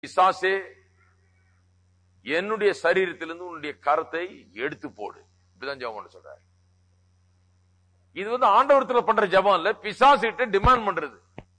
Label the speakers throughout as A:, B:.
A: பிசாசே என்னுடைய சரீரத்திலிருந்து உன்னுடைய கரத்தை எடுத்து போடு. இப்படிதான் ஜெபம் சொல்றாரு. இது ஆண்டவரத்துல பண்ற ஜெபம் இல்ல, பிசாசிட்ட டிமாண்ட் பண்றது.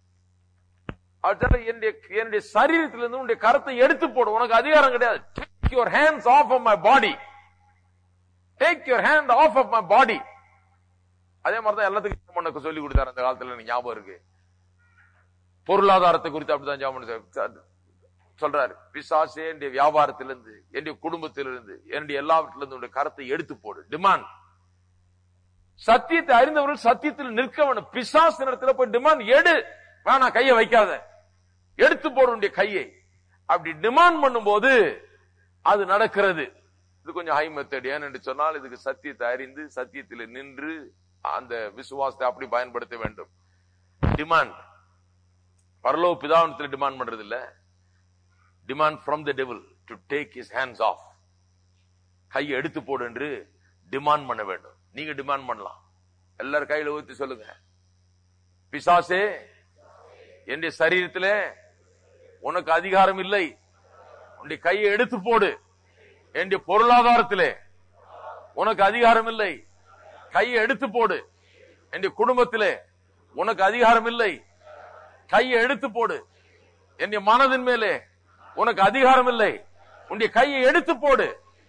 A: என்னுடைய சரீரத்திலிருந்து உன்னுடைய கரத்தை எடுத்து போடு, உனக்கு அதிகாரம் கிடையாது. Take your hands off of my body. Take your hand off of my body. அதே மாதிரிதான் எல்லாத்துக்கும் பண்ண சொல்லி கொடுத்தாரு அந்த காலத்துல. எனக்கு ஞாபகம் இருக்கு. பொருளாதாரத்தை குறித்து அப்படிதான் ஜெபம் சொல்றாரு. பிசாசே என்னுடைய வியாபாரத்திலிருந்து, என்னுடைய குடும்பத்திலிருந்து, என்னுடைய எல்லாவற்றிலிருந்து உன்னுடைய கரத்தை எடுத்து போடு. டிமாண்ட். சத்தியத்தை அறிந்தவர்கள் சத்தியத்தில் நிற்க வேண்டும். பிசாசு இடத்துல போய் டிமாண்ட் எடு, வேணா கையை வைக்காத, எடுத்து போடு கையை. அப்படி டிமாண்ட் பண்ணும் போது அது நடக்கிறது. இது கொஞ்சம் ஹை மெத்தட். ஏன்னு சொன்னால் இதுக்கு சத்தியத்தை அறிந்து சத்தியத்தில் நின்று அந்த விசுவாசத்தை அப்படி பயன்படுத்த வேண்டும். டிமாண்ட் பரலோக பிதாவினத்தில் டிமாண்ட் பண்றது இல்ல, demand from the devil to take his hands of. கையை எடுத்து போடு என்று டிமாண்ட் பண்ண வேண்டும். நீங்க டிமாண்ட் பண்ணலாம். எல்லாரும் கையில ஊத்தி சொல்லுங்க, பிசாசே என்னுடைய சரீரத்திலே உனக்கு அதிகாரம் இல்லை, உன்னுடைய கையை எடுத்து போடு. என்னுடைய பொருளாதாரத்திலே உனக்கு அதிகாரம் இல்லை, கையை எடுத்து போடு. என்னுடைய குடும்பத்திலே உனக்கு அதிகாரம் இல்லை, கையை எடுத்து போடு. என்னுடைய மனதின் மேலே உனக்கு அதிகாரம் இல்லை, உன்னுடைய கையை எடுத்து போடு.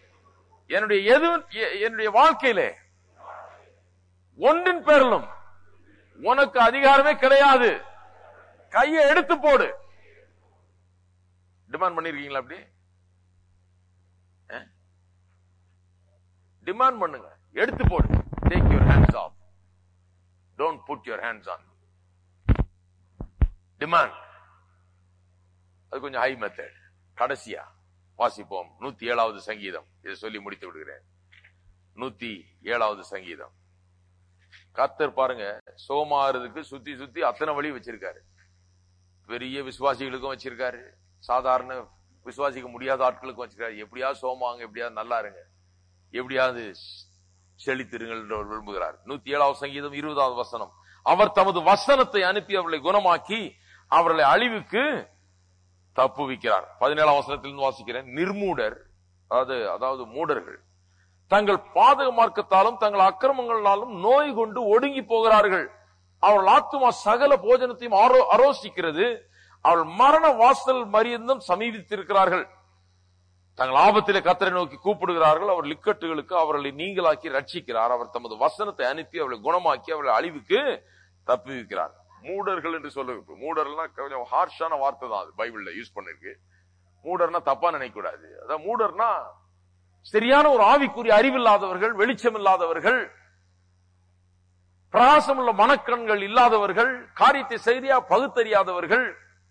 A: என்னுடைய வாழ்க்கையிலே ஒன்றின் பேரிலும் உனக்கு அதிகாரமே கிடையாது, கையை எடுத்து போடு. டிமாண்ட் பண்ணிருக்கீங்களா? அப்படி டிமாண்ட் பண்ணுங்க, எடுத்து போடு. Take your hands off. Don't put your hands on. Demand. அது கொஞ்சம் ஹை மெத்தட். கடைசியா வாசிப்போம் 107வது சங்கீதம். இதை சொல்லி முடித்து விடுகிறேன். 107வது சங்கீதம். கர்த்தர் பாருங்க, சோமாறதுக்கு சுத்தி சுத்தி அத்தனை வழி வச்சிருக்காரு. பெரிய விசுவாசிகளுக்கும் வச்சிருக்காரு, சாதாரண விசுவாசிக்க முடியாத ஆட்களுக்கும் வச்சிருக்காரு. எப்படியாவது சோமாங்க, எப்படியாவது நல்லா இருங்க, எப்படியாவது செழித்திருங்கள் என்று விரும்புகிறார். 107வது சங்கீதம் 20வது வசனம். அவர் தமது வசனத்தை அனுப்பி அவர்களை குணமாக்கி அவர்களை அழிவுக்கு தப்புவிக்கிறார். 17ஆம் வசனத்திலிருந்து வாசிக்கிறேன். நிர்மூடர், அதாவது மூடர்கள் தங்கள் பாதக மார்க்கத்தாலும் தங்கள் அக்கிரமங்களாலும் நோய் கொண்டு ஒடுங்கி போகிறார்கள். அவர்கள் ஆத்துமா சகல போஜனத்தையும் அரோசிக்கிறது. அவர்கள் மரண வாசல் மரியந்தம் சமீபித்திருக்கிறார்கள். தங்கள் ஆபத்திலே கர்த்தரை நோக்கி கூப்பிடுகிறார்கள். அவர் இக்கட்டுகளுக்கு அவர்களை நீங்களாக்கி ரட்சிக்கிறார். அவர் தமது வசனத்தை அனுப்பி அவர்களை குணமாக்கி அவர்களை அழிவுக்கு தப்புவிக்கிறார். மூடர்கள் என்று சொல்லுங்க. மூடர்னா கொஞ்சம் ஹார்ஷான வார்த்தை தான், அது பைபிள்ல யூஸ் பண்ணிருக்கு. மூடர்னா தப்பா நினைக்க கூடாது. அதான் மூடர்னா சரியான ஒரு ஆவிக்குரிய அறிவில்லாதவர்கள், வெளிச்சம் இல்லாதவர்கள், பிரகாசம் உள்ள மனக்கண்கள் இல்லாதவர்கள், காரியத்தை சரியா பகுத்தறியாதவர்கள்,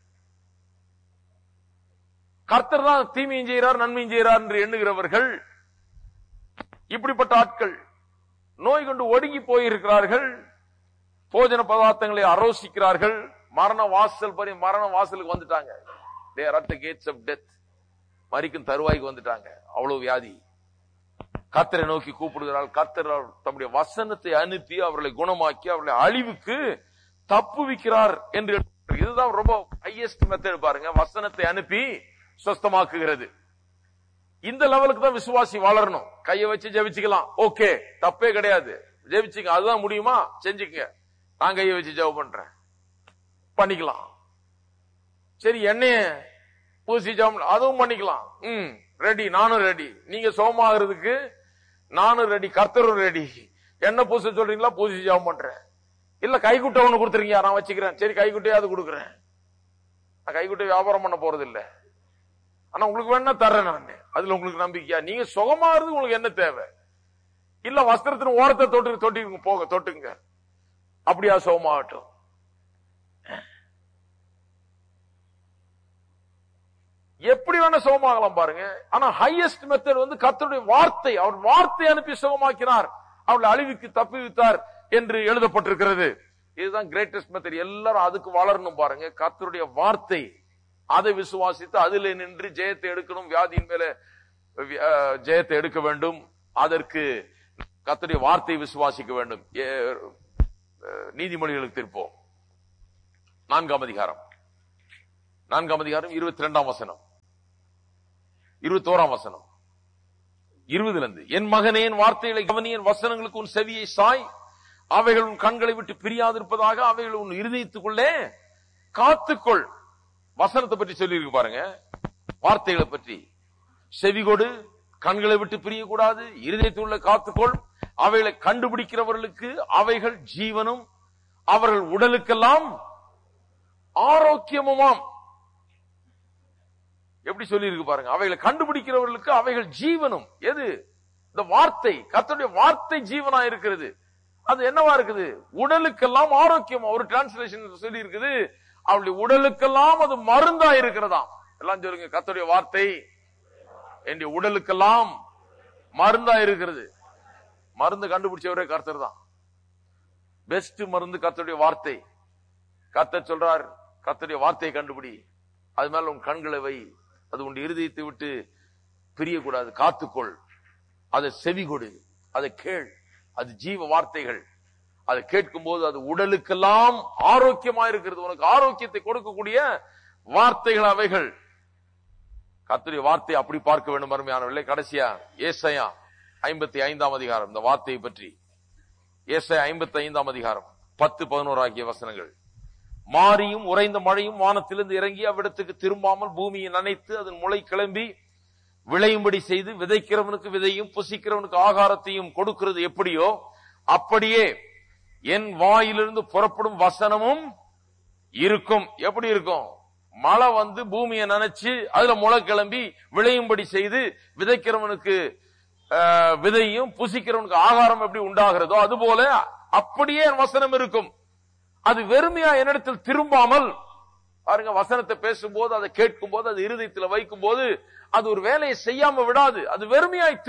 A: கர்த்தர் தான் தீமையும் செய்கிறார் நன்மையும் செய்கிறார் என்று எண்ணுகிறவர்கள். இப்படிப்பட்ட ஆட்கள் நோய் கொண்டு ஒடுங்கி போயிருக்கிறார்கள். போஜன பதார்த்தங்களை அரோசிக்கிறார்கள். மரண வாசலுக்கு வந்துட்டாங்க. They are at the gates of death. மரிக்கும் தருவாய்க்கு வந்துட்டாங்க. அவ்வளவு வியாதி. கர்த்தரை நோக்கி கூப்பிடுகிறாள். கர்த்தர் தம்முடைய வசனத்தை அனுப்பி அவர்களை குணமாக்கி அவர்களை அழிவுக்கு தப்புவிக்கிறார் என்று. இதுதான் ரொம்ப ஹையஸ்ட் மெத்தட் பாருங்க. வசனத்தை அனுப்பி சுஸ்தமாக்குகிறது. இந்த லெவலுக்கு தான் விசுவாசி வளரணும். கையை வச்சு ஜெபிச்சுக்கலாம், ஓகே, தப்பே கிடையாது. ஜெபிச்சுங்க, அதுதான் முடியுமா செஞ்சுக்கங்க. நான் கையை வச்சு ஜெபம் பண்றேன், பண்ணிக்கலாம். சரி, எண்ணெய பூசி ஜெபம், அதுவும் பண்ணிக்கலாம். ரெடி, நானும் ரெடி. நீங்க சோமாகிறதுக்கு நானும் ரெடி, கர்த்தரும் ரெடி. என்ன பூச சொல்றீங்களா? பூசி ஜெபம் பண்றேன். இல்ல கைக்குட்டை ஒண்ணு கொடுத்துருங்க, நான் வச்சுக்கிறேன். சரி, கைக்குட்டையாவது கொடுக்குறேன். நான் கைக்குட்டை வியாபாரம் பண்ண போறது இல்ல, ஆனா உங்களுக்கு வேணா தர்றேன் நான். அதுல உங்களுக்கு நம்பிக்கையா? நீங்க சுகமாகிறது உங்களுக்கு என்ன தேவை? இல்ல வஸ்திரத்தின் ஓரத்தை தொட்டுங்க, அப்படியா சுகமாகட்டும். எப்படி வேணா சுகமாகலாம் பாருங்க. ஆனா ஹையஸ்ட் மெத்தட் கர்த்தருடைய வார்த்தை. அவர் வார்த்தை அனுப்பி சுகமாக்கினார், அவர்களை அழிவுக்கு தப்புவித்தார் என்று எழுதப்பட்டிருக்கிறது. இதுதான் கிரேட்டஸ்ட் மெத்தட். எல்லாரும் அதுக்கு வளரணும் பாருங்க. கர்த்தருடைய வார்த்தை, அதை விசுவாசித்து அதிலே நின்று ஜெயத்தை எடுக்கணும். வியாதியின் மேல ஜெயத்தை எடுக்க வேண்டும். அதற்கு கர்த்தருடைய வார்த்தையை விசுவாசிக்க வேண்டும். நீதிமொழிகளுக்கு திருப்போம். 4ஆம் அதிகாரம் 22ஆம் வசனம். 21ஆம் வசனம் 20 என் மகனே, என் வார்த்தைகளை கவனி, என் வசனங்களுக்கு உன் செவியை சாய், அவைகள் உன் கண்களை விட்டு பிரியாதிருப்பதாக, அவைகள் உன் இருதயத்துக்குள்ளே காத்துக்கொள். வசனத்தை பற்றி சொல்லி இருக்கு பாருங்க, வார்த்தைகளை பற்றி. செவிகொடு, கண்களை விட்டு பிரியக்கூடாது, இருதயத்துக்குள்ள காத்துக்கொள், அவைகளை கண்டுபிடிக்கிறவர்களுக்கு அவைகள் ஜீவனும் அவர்கள் உடலுக்கெல்லாம் ஆரோக்கியமுமாம். எப்படி சொல்லி இருக்கு பாருங்க, அவைகளை கண்டுபிடிக்கிறவர்களுக்கு அவைகள் ஜீவனும். எது? இந்த வார்த்தை, கர்த்தருடைய வார்த்தை ஜீவனா இருக்கிறது. அது என்னவா இருக்குது? உடலுக்கெல்லாம் ஆரோக்கியம். ஒரு டிரான்ஸ்லேஷன் சொல்லி இருக்குது, அவளுடைய உடலுக்கெல்லாம் அது மருந்தா இருக்கிறதாம். எல்லாம் சொல்லுங்க, கர்த்தருடைய வார்த்தை என்னுடைய உடலுக்கெல்லாம் மருந்தா இருக்கிறது. மருந்து கண்டுபிடிச்சவரே கர்த்தர் தான். பெஸ்ட் மருந்து கர்த்தருடைய வார்த்தை. கர்த்தர் சொல்றார், கர்த்தருடைய வார்த்தையை கண்டுபிடி, அது மேல உன் கண்களை வை, அது உன் இருதயத்தை விட்டு பிரியக்கூடாது, காத்துக்கொள், அதை செவி கொடு, அதை கேள். அது ஜீவ வார்த்தைகள். அதை கேட்கும் போது அது உடலுக்கெல்லாம் ஆரோக்கியமா இருக்கிறது. உனக்கு ஆரோக்கியத்தை கொடுக்கக்கூடிய வார்த்தைகள் அவைகள். கர்த்தருடைய வார்த்தை அப்படி பார்க்க வேண்டும் அருமையானவர்களே. கடைசியா ஏசாயா 55ஆம் அதிகாரம், இந்த வார்த்தையை பற்றி. ஏசாயா 55ஆம் அதிகாரம் 10-11 ஆகிய வசனங்கள். மாரியும் உறைந்த மழையும் வானத்திலிருந்து இறங்கி அவ்விடத்துக்கு திரும்பாமல் பூமியை நனைத்து அதன் முளை கிளம்பி விளையும்படி செய்து, விதைக்கிறவனுக்கு விதையும் புசிக்கிறவனுக்கு ஆகாரத்தையும் கொடுக்கிறது எப்படியோ அப்படியே என் வாயிலிருந்து புறப்படும் வசனமும் இருக்கும். எப்படி இருக்கும்? மழை வந்து பூமியை நனைச்சு அதுல முளை கிளம்பி விளையும்படி செய்து, விதைக்கிறவனுக்கு விதையும் புசிக்கிறவனுக்கு ஆகாரம் எப்படி உண்டாகிறதோ அதுபோல அப்படியே என் வசனம் இருக்கும். அது வெறுமையா என்னிடத்தில் திரும்பாமல், பாருங்க, வசனத்தை பேசும்போது, அதை கேட்கும் போது, அது இருதயத்தில் வைக்கும் போது அது ஒரு வேலையை செய்யாம விடாது. அது வெறுமையாய்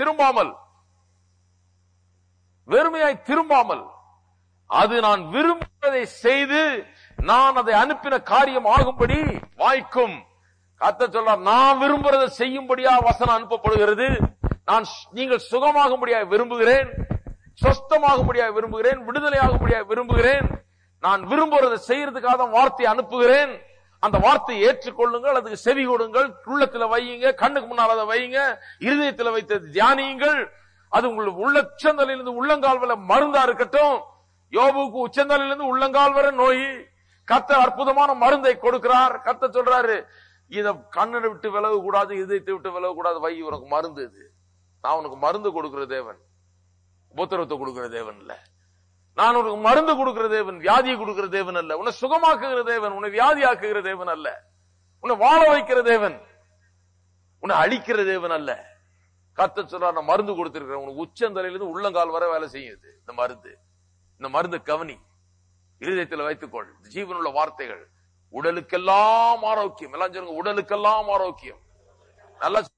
A: திரும்பாமல் அது நான் விரும்புவதை செய்து நான் அதை அனுப்பின காரியம் ஆகும்படி வாய்க்கும். கர்த்தர் சொல்றார், நான் விரும்புறதை செய்யும்படியா வசனம் அனுப்பப்படுகிறது. நீங்கள் சுகமாகும்படியாக விரும்புகிறேன், சொஸ்தமாகும்படியாக விரும்புகிறேன், விடுதலையாகும்படியாக விரும்புகிறேன். நான் விரும்புறதை செய்யறதுக்காக வார்த்தையை அனுப்புகிறேன். அந்த வார்த்தையை ஏற்றுக்கொள்ளுங்கள், அதுக்கு செவி கொடுங்கள், உள்ளத்துல வையுங்க, கண்ணுக்கு முன்னால் அதை வையுங்க, இருதயத்துல வைத்து தியானியுங்கள். அது உங்களுக்கு உச்சந்தலையிலிருந்து உள்ளங்கால் வரை மருந்தா இருக்கட்டும். யோபுக்கு உச்சந்தலையிலிருந்து உள்ளங்கால் வரை நோய். கர்த்தர் அற்புதமான மருந்தை கொடுக்கிறார். கர்த்தர் சொல்றாரு, இத கண்ணை விட்டு விலக கூடாது, இதயத்தை விட்டு விலக கூடாது, வை, உனக்கு மருந்து. இது நான் உனக்கு மருந்து கொடுக்கிற தேவன், உபத்திரவத்தை கொடுக்கிற தேவன் இல்ல. நான் உனக்கு மருந்து கொடுக்கிற தேவன், வியாதியை கொடுக்கிற தேவன் அல்ல. உன்னை சுகமாக்குகிற தேவன், உன்னை வியாதியாக்குகிற தேவன் அல்ல. உன்னை வாழ வைக்கிற தேவன், உன்னை அழிக்கிற தேவன் அல்ல. கர்த்தர் சொல்றார், நான் மருந்து கொடுத்திருக்கிறேன், உனக்கு உச்சந்தலையிலிருந்து உள்ளங்கால் வரை வேலை செய்யுது இந்த மருந்து. இந்த மருந்து கவனி, இருதயத்தில் வைத்துக்கொள். ஜீவனுள்ள வார்த்தைகள். உடலுக்கெல்லாம் ஆரோக்கியம். எல்லாம் சொல்லுங்க, உடலுக்கெல்லாம் ஆரோக்கியம். நல்லா